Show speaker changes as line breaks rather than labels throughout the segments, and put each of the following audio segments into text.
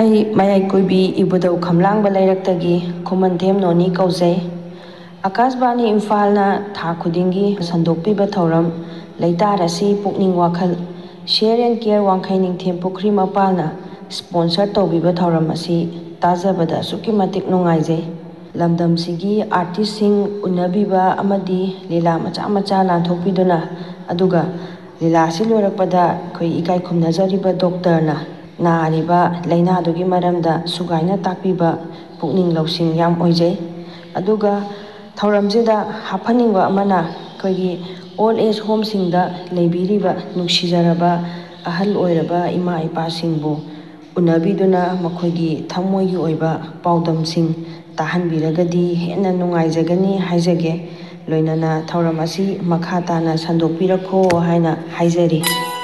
ꯑꯩ ꯃꯌꯥꯏ ꯀꯣꯏꯕꯤ ꯏꯕꯨꯙꯧ ꯈꯝꯂꯥꯡꯕ ꯂꯩꯔꯛꯇꯒꯤ ꯈꯨꯃꯟꯊꯦꯝ ꯅꯣꯅꯤ ꯀꯧꯖꯩ꯫ ꯑꯀꯥꯁꯕꯥꯅꯤ ꯏꯝꯐꯥꯜꯅ ꯊꯥ ꯈꯨꯗꯤꯡꯒꯤ ꯁꯟꯗꯣꯛꯄꯤꯕ ꯊꯧꯔꯝ ꯂꯩꯇꯥꯔ ꯑꯁꯤ ꯄꯨꯛꯅꯤꯡ ꯋꯥꯈꯜ ꯁꯤꯌꯔ ꯑꯦꯟ ꯀꯦꯌꯔ ꯋꯥꯡꯈꯩ ꯅꯤꯡꯊꯦꯝ ꯄꯨꯈ꯭ꯔꯤ ꯃꯄꯥꯜꯅ ꯁ꯭ꯄꯣꯟꯁꯔ ꯇꯧꯕꯤꯕ ꯊꯧꯔꯝ ꯑꯁꯤ ꯇꯥꯖꯕꯗ ꯑꯁꯨꯛꯀꯤ ꯃꯇꯤꯛ ꯅꯨꯡꯉꯥꯏꯖꯩ꯫ ꯂꯝꯗꯝꯁꯤꯒꯤ ꯑꯥꯔꯇꯤꯁꯁꯤꯡ ꯎꯟꯅꯕꯤꯕ ꯑꯃꯗꯤ ꯂꯤꯂꯥ ꯃꯆꯥ ꯃꯆꯥ ꯂꯥꯟꯊꯣꯛꯄꯤꯗꯨꯅ ꯑꯗꯨꯒ ꯂꯤꯂꯥ ꯑꯁꯤ ꯂꯣꯏꯔꯛꯄꯗ ꯑꯩꯈꯣꯏ ꯏꯀꯥꯏ ꯈꯨꯝꯅꯖꯔꯤꯕ ꯗꯣꯛꯇꯔꯅ ꯅꯥꯔꯤꯕ ꯂꯩꯅꯥꯗꯨꯒꯤ ꯃꯔꯝꯗ ꯁꯨꯒꯥꯏꯅ ꯇꯥꯛꯄꯤꯕ ꯄꯨꯛꯅꯤꯡ ꯂꯧꯁꯤꯡ ꯌꯥꯝ ꯑꯣꯏꯖꯩ꯫ ꯑꯗꯨꯒ ꯊꯧꯔꯝꯁꯤꯗ ꯍꯥꯞꯍꯟꯅꯤꯡꯕ ꯑꯃꯅ ꯑꯩꯈꯣꯏꯒꯤ ꯑꯣꯜ ꯑꯦꯖ ꯍꯣꯝꯁꯤꯡꯗ ꯂꯩꯕꯤꯔꯤꯕ ꯅꯨꯡꯁꯤꯖꯔꯕ ꯑꯍꯜ ꯑꯣꯏꯔꯕ ꯏꯃꯥ ꯏꯄꯥꯁꯤꯡꯕꯨ ꯎꯟꯅꯕꯤꯗꯨꯅ ꯃꯈꯣꯏꯒꯤ ꯊꯃꯣꯏꯒꯤ ꯑꯣꯏꯕ ꯄꯥꯎꯗꯝꯁꯤꯡ ꯇꯥꯍꯟꯕꯤꯔꯒꯗꯤ ꯍꯦꯟꯅ ꯅꯨꯡꯉꯥꯏꯖꯒꯅꯤ ꯍꯥꯏꯖꯒꯦ꯫ ꯂꯣꯏꯅꯅ ꯊꯧꯔꯝ ꯑꯁꯤ ꯃꯈꯥ ꯇꯥꯅ ꯁꯟꯗꯣꯛꯄꯤꯔꯛꯈꯣ ꯍꯥꯏꯅ ꯍꯥꯏꯖꯔꯤ꯫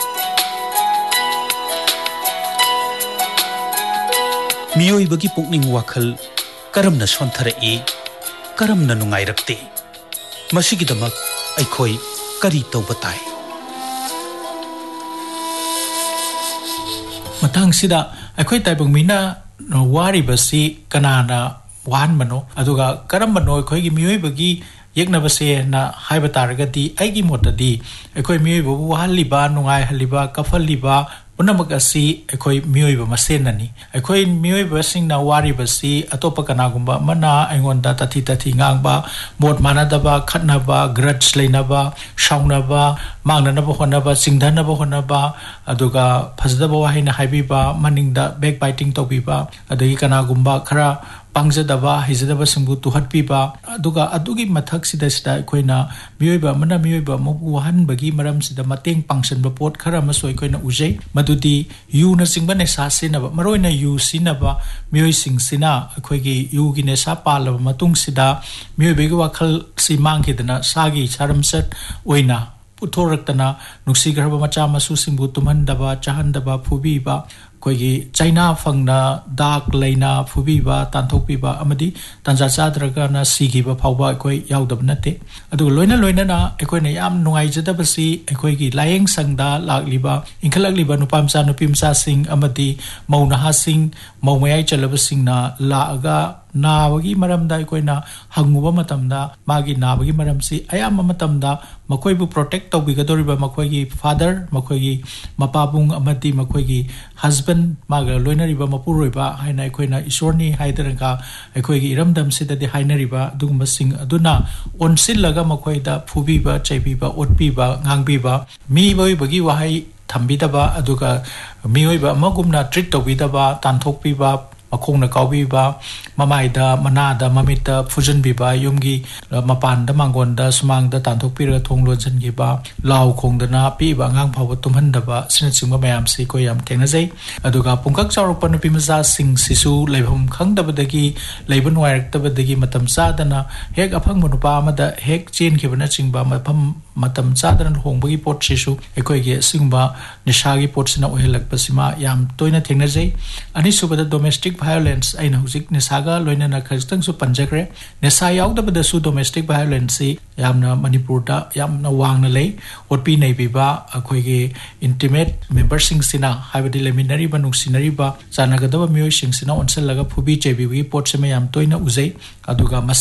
ꯃꯤꯑꯣꯏꯕꯒꯤ ꯄꯨꯛꯅꯤꯡ ꯋꯥꯈꯜ ꯀꯔꯝꯅ ꯁꯣꯟꯊꯔꯛꯏ, ꯀꯔꯝꯅ ꯅꯨꯡꯉꯥꯏꯔꯛꯇꯦ? ꯃꯁꯤꯒꯤꯗꯃꯛ ꯑꯩꯈꯣꯏ ꯀꯔꯤ ꯇꯧꯕ ꯇꯥꯏ?
ꯃꯇꯥꯡꯁꯤꯗ ꯑꯩꯈꯣꯏ ꯇꯥꯏꯕꯪ ꯃꯤꯅ ꯋꯥꯔꯤꯕꯁꯤ ꯀꯅꯥꯅ ꯋꯥꯍꯟꯕꯅꯣ ꯑꯗꯨꯒ ꯀꯔꯝꯕꯅꯣ ꯑꯩꯈꯣꯏꯒꯤ ꯃꯤꯑꯣꯏꯕꯒꯤ ꯌꯦꯛꯅꯕꯁꯦꯅ ꯍꯥꯏꯕ ꯇꯥꯔꯒꯗꯤ ꯑꯩꯒꯤ ꯃꯣꯠꯇꯗꯤ ꯑꯩꯈꯣꯏ ꯃꯤꯑꯣꯏꯕꯕꯨ ꯋꯥꯍꯜꯂꯤꯕ, ꯅꯨꯡꯉꯥꯏꯍꯜꯂꯤꯕ, ꯀꯞꯍꯜꯂꯤꯕ ꯄꯨꯝꯅꯃꯛ ꯑꯁꯤ ꯑꯩꯈꯣꯏ ꯃꯤꯑꯣꯏꯕ ꯃꯁꯦꯟꯅꯅꯤ꯫ ꯑꯩꯈꯣꯏ ꯃꯤꯑꯣꯏꯕꯁꯤꯡꯅ ꯋꯥꯔꯤꯕꯁꯤ ꯑꯇꯣꯞꯄ ꯀꯅꯥꯒꯨꯝꯕ ꯑꯃꯅ ꯑꯩꯉꯣꯟꯗ ꯇꯊꯤ ꯉꯥꯡꯕ, ꯃꯣꯠ ꯃꯥꯟꯅꯗꯕ, ꯈꯠꯅꯕ, ꯒ꯭ꯔꯠꯁ ꯂꯩꯅꯕ, ꯁꯥꯎꯅꯕ, ꯃꯥꯡꯅꯅꯕ ꯍꯣꯠꯅꯕ, ꯆꯤꯡꯊꯅꯕ ꯍꯣꯠꯅꯕ, ꯑꯗꯨꯒ ꯐꯖꯗꯕ ꯋꯥꯍꯩꯅ ꯍꯥꯏꯕꯤꯕ, ꯃꯅꯤꯡꯗ ꯕꯦꯛ ꯕꯥꯏꯇꯤꯡ ꯇꯧꯕꯤꯕ, ꯑꯗꯒꯤ ꯀꯅꯥꯒꯨꯝꯕ ꯈꯔ ꯄꯥꯡꯖꯗꯕ, ꯍꯩꯖꯗꯕꯁꯤꯡꯕꯨ ꯇꯨꯍꯠꯄꯤꯕ, ꯑꯗꯨꯒ ꯑꯗꯨꯒꯤ ꯃꯊꯛꯁꯤꯗ ꯑꯩꯈꯣꯏꯅ ꯃꯤꯑꯣꯏꯕ ꯑꯃꯅ ꯃꯤꯑꯣꯏꯕ ꯑꯃꯕꯨ ꯋꯥꯍꯟꯕꯒꯤ ꯃꯔꯝꯁꯤꯗ ꯃꯇꯦꯡ ꯄꯥꯡꯁꯤꯟꯕ ꯄꯣꯠ ꯈꯔ ꯑꯃꯁꯨ ꯑꯩꯈꯣꯏꯅ ꯎꯖꯩ꯫ ꯃꯗꯨꯗꯤ ꯌꯨꯅ ꯆꯤꯡꯕ ꯅꯤꯁꯥ ꯁꯤꯖꯤꯟꯅꯕ, ꯃꯔꯨꯑꯣꯏꯅ ꯌꯨ ꯁꯤꯖꯤꯟꯅꯕ ꯃꯤꯑꯣꯏꯁꯤꯡꯁꯤꯅ ꯑꯩꯈꯣꯏꯒꯤ ꯌꯨꯒꯤ ꯅꯤꯁꯥ ꯄꯥꯜꯂꯕ ꯃꯇꯨꯡꯁꯤꯗ ꯃꯤꯑꯣꯏꯕꯒꯤ ꯋꯥꯈꯜꯁꯤ ꯃꯥꯡꯈꯤꯗꯅ ꯁꯥꯒꯤ ꯁꯥꯔꯝꯆꯠ ꯑꯣꯏꯅ ꯄꯨꯊꯣꯔꯛꯇꯅ ꯅꯨꯡꯁꯤꯈ꯭ꯔꯕ ꯃꯆꯥ ꯃꯁꯨꯁꯤꯡꯕꯨ ꯇꯨꯝꯍꯟꯗꯕ, ꯆꯥꯍꯟꯗꯕ, ꯐꯨꯕꯤꯕ, ꯑꯩꯈꯣꯏꯒꯤ ꯆꯩꯅꯥ ꯐꯪꯅ ꯗꯥꯛ ꯂꯩꯅ ꯐꯨꯕꯤꯕ, ꯇꯥꯟꯊꯣꯛꯄꯤꯕ, ꯑꯃꯗꯤ ꯇꯥꯟꯖꯥ ꯆꯥꯗ꯭ꯔꯒꯅ ꯁꯤꯈꯤꯕ ꯐꯥꯎꯕ ꯑꯩꯈꯣꯏ ꯌꯥꯎꯗꯕ ꯅꯠꯇꯦ꯫ ꯑꯗꯨꯒ ꯂꯣꯏꯅꯅ ꯑꯩꯈꯣꯏꯅ ꯌꯥꯝ ꯅꯨꯡꯉꯥꯏꯖꯗꯕꯁꯤ ꯑꯩꯈꯣꯏꯒꯤ ꯂꯥꯏꯌꯦꯡꯁꯪꯗ ꯂꯥꯛꯂꯤꯕ ꯏꯟꯈꯠꯂꯛꯂꯤꯕ ꯅꯨꯄꯥ ꯃꯆꯥ, ꯅꯨꯄꯤ ꯃꯆꯥꯁꯤꯡ ꯑꯃꯗꯤ ꯃꯧ ꯅꯍꯥꯁꯤꯡ, ꯃꯧ ꯃꯌꯥꯏ ꯆꯜꯂꯕꯁꯤꯡꯅ ꯂꯥꯛꯑꯒ ꯅꯥꯕꯒꯤ ꯃꯔꯝꯗ ꯑꯩꯈꯣꯏꯅ ꯍꯪꯉꯨꯕ ꯃꯇꯝꯗ ꯃꯥꯒꯤ ꯅꯥꯕꯒꯤ ꯃꯔꯝꯁꯤ ꯑꯌꯥꯝꯕ ꯃꯇꯝꯗ ꯃꯈꯣꯏꯕꯨ ꯄ꯭ꯔꯣꯇꯦꯛ ꯇꯧꯕꯤꯒꯗꯧꯔꯤꯕ ꯃꯈꯣꯏꯒꯤ ꯐꯥꯗꯔ, ꯃꯈꯣꯏꯒꯤ ꯃꯄꯥꯕꯨꯡ ꯑꯃꯗꯤ ꯃꯈꯣꯏꯒꯤ ꯍꯁꯕꯦꯟ, ꯃꯥꯒ ꯂꯣꯏꯅꯔꯤꯕ ꯃꯄꯨꯔꯣꯏꯕ ꯍꯥꯏꯅ ꯑꯩꯈꯣꯏꯅ ꯏꯁꯣꯔꯅꯤ ꯍꯥꯏꯗꯅꯒ ꯑꯩꯈꯣꯏꯒꯤ ꯏꯔꯝꯗꯝꯁꯤꯗꯗꯤ ꯍꯥꯏꯅꯔꯤꯕ ꯑꯗꯨꯒꯨꯝꯕꯁꯤꯡ ꯑꯗꯨꯅ ꯑꯣꯟꯁꯤꯜꯂꯒ ꯃꯈꯣꯏꯗ ꯐꯨꯕꯤꯕ, ꯆꯩꯕꯤꯕ, ꯑꯣꯠꯄꯤꯕ, ꯉꯥꯡꯕꯤꯕ, ꯃꯤꯑꯣꯏꯕꯒꯤ ꯋꯥꯍꯩ ꯊꯝꯕꯤꯗꯕ, ꯑꯗꯨꯒ ꯃꯤꯑꯣꯏꯕ ꯑꯃꯒꯨꯝꯅ ꯇ꯭ꯔꯤꯠ ꯇꯧꯕꯤꯗꯕ, ꯇꯥꯟꯊꯣꯛꯄꯤꯕ, ꯃꯈꯣꯡꯅ ꯀꯥꯎꯕꯤꯕ, ꯃꯃꯥꯏꯗ, ꯃꯅꯥꯗ, ꯃꯃꯤꯠꯇ ꯐꯨꯖꯟꯕꯤꯕ, ꯌꯨꯝꯒꯤ ꯃꯄꯥꯟꯗ ꯃꯥꯡꯒꯣꯟꯗ ꯁꯨꯃꯥꯡꯗ ꯇꯥꯟꯊꯣꯛꯄꯤꯔꯒ ꯊꯣꯡ ꯂꯣꯟꯁꯤꯟꯈꯤꯕ, ꯂꯥꯎ ꯈꯣꯡꯗꯅ ꯄꯤꯛꯏꯕ ꯑꯉꯥꯡ ꯐꯥꯎꯕ ꯇꯨꯝꯍꯟꯗꯕ, ꯑꯁꯤꯅꯆꯤꯡꯕ ꯃꯌꯥꯝꯁꯤ ꯑꯩꯈꯣꯏ ꯌꯥꯝ ꯊꯦꯡꯅꯖꯩ꯫ ꯑꯗꯨꯒ ꯄꯨꯡꯀꯛ ꯆꯥꯎꯔꯛꯄ ꯅꯨꯄꯤ ꯃꯆꯥꯁꯤꯡꯁꯤꯁꯨ ꯂꯩꯐꯝ ꯈꯪꯗꯕꯗꯒꯤ, ꯂꯩꯕ ꯅꯨꯡꯉꯥꯏꯔꯛꯇꯕꯗꯒꯤ ꯃꯇꯝ ꯆꯥꯗꯅ ꯍꯦꯛ ꯑꯐꯪꯕ ꯅꯨꯄꯥ ꯑꯃꯗ ꯍꯦꯛ ꯆꯦꯟꯈꯤꯕꯅꯆꯤꯡꯕ, ꯃꯇꯝ ꯆꯥꯗꯅ ꯂꯨꯍꯣꯡꯕꯒꯤ ꯄꯣꯠꯁꯤꯁꯨ ꯑꯩꯈꯣꯏꯒꯤ ꯑꯁꯤꯒꯨꯝꯕ ꯅꯤꯁꯥꯒꯤ ꯄꯣꯠꯁꯤꯅ ꯑꯣꯏꯍꯜꯂꯛꯄꯁꯤꯃ ꯌꯥꯝ ꯇꯣꯏꯅ ꯊꯦꯡꯅꯖꯩ꯫ ꯑꯅꯤꯁꯨꯕꯗ ꯗꯣꯃꯦꯁꯇꯤꯛ ꯚꯥꯏꯑꯣꯂꯦꯟꯁ, ꯑꯩꯅ ꯍꯧꯖꯤꯛ ꯅꯤꯁꯥꯒ ꯂꯣꯏꯅꯅ ꯈꯖꯤꯛꯇꯪꯁꯨ ꯄꯟꯖꯈ꯭ꯔꯦ꯫ ꯅꯤꯁꯥ ꯌꯥꯎꯗꯕꯗꯁꯨ ꯗꯣꯃꯦꯁꯇꯤक ꯚꯥꯏꯑꯣꯂꯦꯟꯁꯁꯤ ꯌꯥꯝꯅ ꯃꯅꯤꯄꯨꯔꯗ ꯌꯥꯝꯅ ꯋꯥꯡꯅ ꯂꯩ꯫ ꯑꯣꯠꯄꯤ ꯅꯩꯕꯤꯕ, ꯑꯩꯈꯣꯏꯒꯤ ꯏꯟꯇꯤꯃꯦꯠ ꯃꯦꯝꯕꯔꯁꯤꯡꯁꯤꯅ ꯍꯥꯏꯕꯗꯤ ꯂꯩꯃꯤꯟꯅꯔꯤꯕ, ꯅꯨꯡꯁꯤꯅꯔꯤꯕ, ꯆꯥꯟꯅꯒꯗꯕ ꯃꯤꯑꯣꯏꯁꯤꯡꯁꯤꯅ ꯑꯣꯟꯁꯤꯜꯂꯒ ꯐꯨꯕꯤ ꯆꯩꯕꯤꯕꯒꯤ ꯄꯣꯠꯁꯤꯃ ꯌꯥꯝ ꯇꯣꯏꯅ ꯎꯖꯩ꯫ ꯑꯗꯨꯒ